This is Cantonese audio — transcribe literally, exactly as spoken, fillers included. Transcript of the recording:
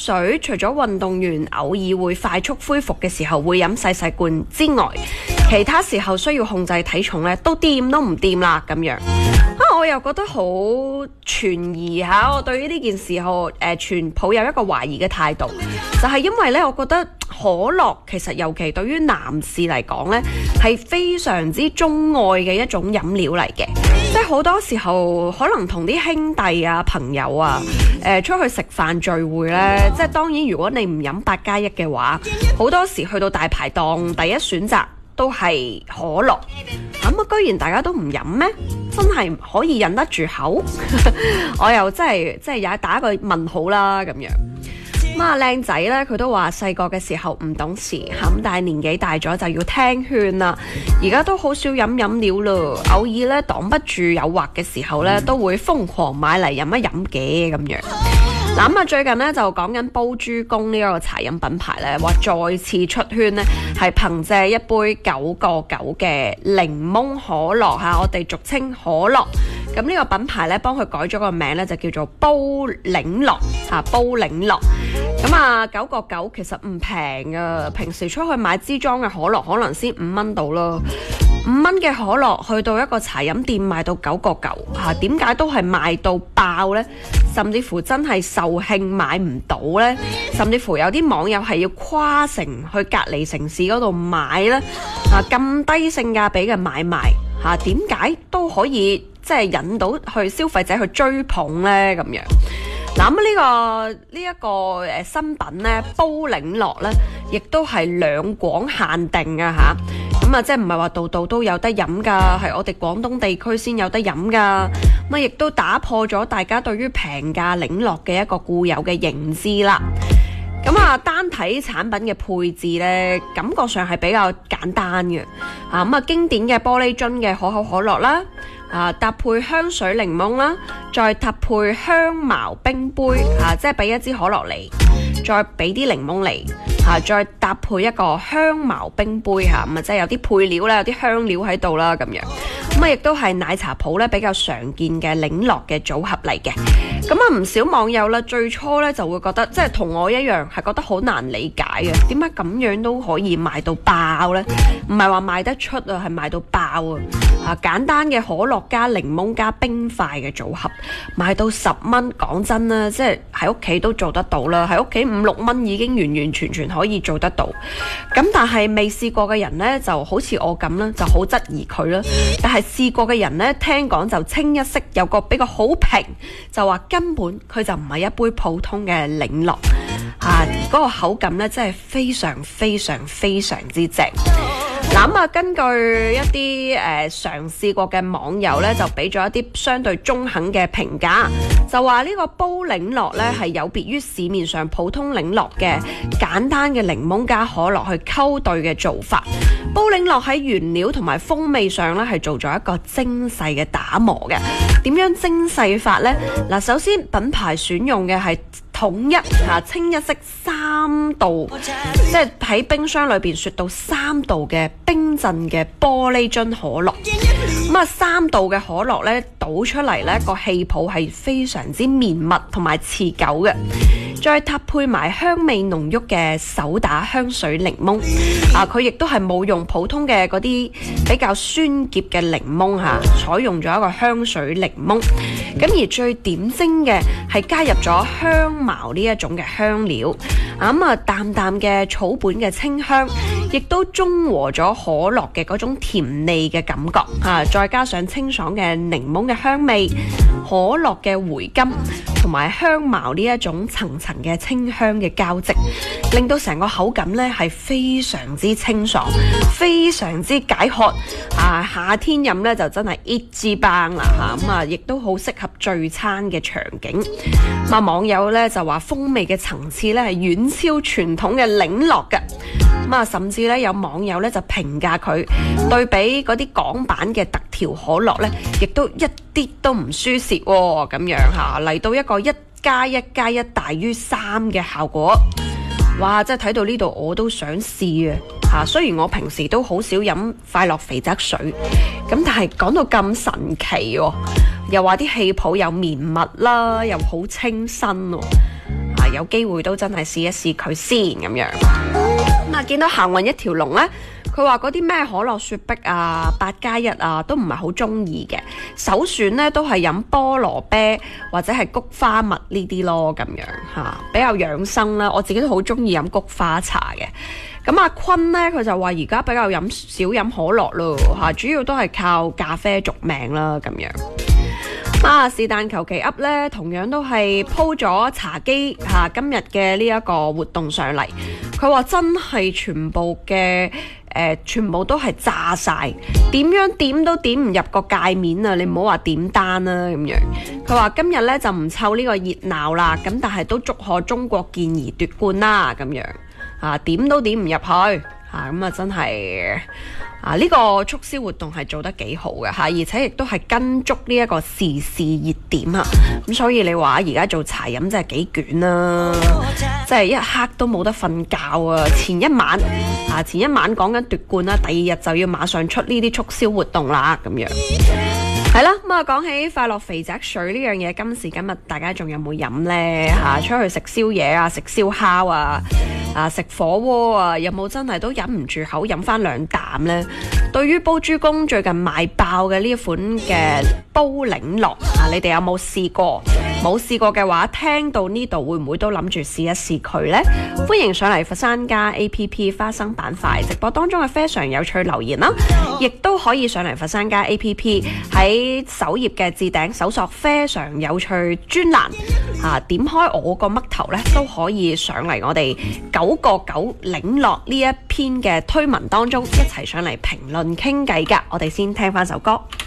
水除咗運動員偶爾會快速恢復嘅時候會飲細細罐之外，其他時候需要控制體重咧，都掂都唔掂啦咁樣。啊，我又覺得好存疑嚇，我對於呢件事我誒全抱有一個懷疑嘅態度，就係因為咧，我覺得可樂其實尤其對於男士嚟講咧，係非常之鍾愛嘅一種飲料嚟嘅。即係好多時候可能同啲兄弟啊、朋友啊，誒、呃、出去食飯聚會咧，即係當然如果你唔飲八加一嘅話，好多時去到大排檔第一選擇都係可樂。咁啊，居然大家都唔飲咩？真係可以忍得住口？我又真係即係也打一個問號啦咁樣。咁啊，靚仔咧，佢都話細個嘅時候唔懂事，咁但係年紀大咗就要聽勸啦。而家都好少飲飲料咯，偶爾咧擋不住誘惑嘅時候咧，都會瘋狂買嚟飲一飲嘅咁樣。嗱咁啊，最近咧就講緊煲豬公呢一個茶飲品牌咧，話再次出圈咧，係憑借一杯九個九嘅檸檬可樂嚇，我哋俗稱可樂。咁呢個品牌咧幫佢改咗個名咧，就叫做煲檸樂嚇，煲檸樂。咁啊，九個九其實唔平啊，平時出去買支裝嘅可樂可能先五蚊到咯。五蚊嘅可樂去到一個茶飲店賣到九個九嚇，點解都係賣到爆呢？甚至乎真係售罄買唔到呢？甚至乎有啲網友係要跨城去隔離城市嗰度買呢？啊，咁低性價比嘅買賣嚇，點解都可以即係引到去消費者去追捧呢？咁樣。嗱咁呢個呢一、這個誒、呃、新品咧，煲檸樂咧，亦都係兩廣限定啊嚇，咁啊即係唔係話度度都有得飲㗎，係我哋廣東地區先有得飲㗎。咁啊亦都打破咗大家對於平價檸樂嘅一個固有嘅認知啦。咁啊，單睇產品嘅配置咧，感覺上係比較簡單嘅啊。咁啊，經典嘅玻璃樽嘅可口可樂啦。啊，搭配香水檸檬啦，再搭配香茅冰杯，啊，即係俾一支可樂嚟，再俾啲檸檬嚟，啊，再搭配一個香茅冰杯嚇，咁啊，即係有啲配料啦，有啲香料喺度啦，咁樣，咁啊，亦都係奶茶鋪咧比較常見嘅檸樂嘅組合嚟嘅。咁啊，唔少網友啦，最初咧就會覺得，即係同我一樣，係覺得好難理解嘅，點解咁樣都可以賣到爆呢？唔係話賣得出啊，係賣到爆啊！啊，簡單嘅可樂加檸檬加冰塊嘅組合，賣到十蚊。講真啦，即係喺屋企都做得到啦，喺屋企五六蚊已經完完全全可以做得到。咁但係未試過嘅人呢，就好似我咁啦，就好質疑佢啦。但係試過嘅人呢，聽講就清一色有個比較好評，就話根本佢就唔係一杯普通嘅檸樂，啊，嗰個口感呢，真係非常非常非常之正。嗱咁啊，根據一啲誒嘗試過嘅網友咧，就俾咗一啲相對中肯嘅評價，就話呢個煲檸樂咧係有別於市面上普通檸樂嘅簡單嘅檸檬加可樂去溝兌嘅做法。煲檸樂喺原料同埋風味上咧係做咗一個精細嘅打磨嘅。點樣精細法呢？嗱，首先品牌選用嘅係統一嚇清一色三度，即係喺冰箱裏邊雪到三度嘅冰鎮嘅玻璃樽可樂。咁啊，三度嘅可樂咧倒出嚟咧個氣泡係非常之綿密同埋持久嘅，再搭配埋香味濃郁嘅手打香水檸檬啊，佢亦都係冇用普通嘅嗰啲比較酸澀嘅檸檬嚇，採用咗一個香水檸檬。咁而最點睛嘅係加入咗香茅呢一種嘅香料，咁啊淡淡嘅草本嘅清香，亦都中和咗可樂嘅嗰種甜膩嘅感覺啊！再加上清爽嘅檸檬嘅香味、可樂嘅回甘，同埋香茅呢一種層層嘅清香嘅交織，令到成個口感呢係非常之清爽，非常之解渴啊！夏天飲呢就真係一支棒啦嚇，咁啊亦都好適合聚餐嘅場景。咁啊網友呢就話風味嘅層次呢係遠超傳統嘅檸樂嘅。咁啊，甚至咧有網友咧就評價佢對比嗰啲港版嘅特調可樂咧，亦都一啲都唔輸蝕喎，咁樣嚇嚟到一個一加一加一大於三嘅效果。哇！真係睇到呢度我都想試啊嚇！雖然我平時都好少飲快樂肥宅水，咁但係講到咁神奇喎，又話啲氣泡又綿密啦，又好清新喎。 啊，有機會都真係試一試佢先咁樣。咁啊，見到行運一條龍呢，佢話嗰啲咩可樂雪碧啊、八加一啊，都唔係好中意嘅。首選呢都係飲菠蘿啤或者係菊花蜜呢啲咯，咁樣嚇、啊、比較養生啦。我自己都好中意飲菊花茶嘅。咁阿坤呢，佢就話而家比較飲少飲可樂咯嚇，主要都係靠咖啡續命啦咁樣。啊，是但求其噏呢，同樣都係鋪咗茶几嚇、啊、今日嘅呢一個活動上嚟。佢話真係全部嘅誒、呃，全部都係炸晒，點樣點都點唔入個界面啊！你唔好話點單啦咁樣。佢話今日呢就唔湊呢個熱鬧啦，咁但係都祝賀中國健兒奪冠啦咁樣。啊，點都點唔入去嚇，咁啊真係啊呢、這個促銷活動係做得幾好嘅嚇、啊，而且亦都係跟足呢一個時事熱點啊，咁所以你話而家做茶飲真係幾卷啦，即係一刻都冇得瞓覺啊！前一晚啊，前一晚講緊奪冠啦，第二日就要馬上出呢啲促銷活動啦，咁樣。係啦，咁啊講起快樂肥仔水呢樣嘢，今時今日大家仲有冇飲呢？嚇、啊？出去食宵夜啊，食燒烤啊，啊食火鍋啊，有冇真係都忍唔住口飲翻兩啖呢？對於煲豬公最近賣爆嘅呢一款嘅煲檸樂啊，你哋有冇試過？冇試過嘅話，聽到呢度會唔會都諗住試一試佢呢？歡迎上嚟佛山家 A P P 花生板塊直播當中嘅非常有趣留言啦，亦都可以上嚟佛山家 A P P 喺首頁嘅置頂搜索非常有趣專欄啊，點開我個嘜頭呢，都可以上嚟我哋九個九檸樂呢一篇嘅推文當中一齊上嚟評論傾偈㗎。我哋先聽翻首歌。